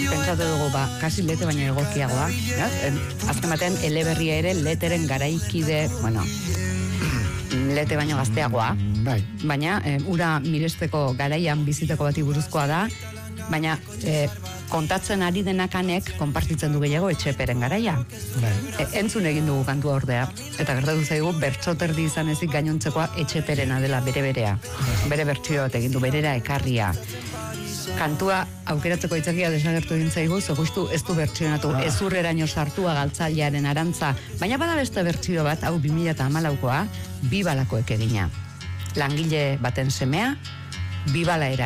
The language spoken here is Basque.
pentsatu dugu, kasi lete baina egokiagoa. Azken batean, eleberria ere leteren garaikide, lete baino gazteagoa. Baina, ura miresteko garaian biziteko bati buruzkoa da, baina kontatzen ari denakanek konpartitzen du gehiago Etxeperen garaia. Entzun egin dugu kantua ordea. Eta gertatu zaigu, bertsoterdi izan ezik gainontzekoa Etxeperena dela bere-berea. Bere bertsio bat egin du, berera ekarria. Kantua aukeratzeko itzakia desagertu egin zaigu, justu ez du bertsionatu, ezurreraino sartua galtzailearen arantza, baina bada beste bertsio bat, hau 2014koa, Bibalakoek egina. Langile baten semea, Bibala era